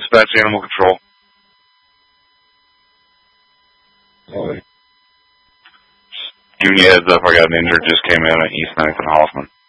Dispatch Animal Control. Giving you a heads up, I got an injured, just came in at East 9th and Hoffman.